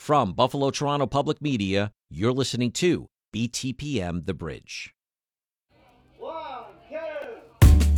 From Buffalo Toronto Public Media, you're listening to BTPM The Bridge.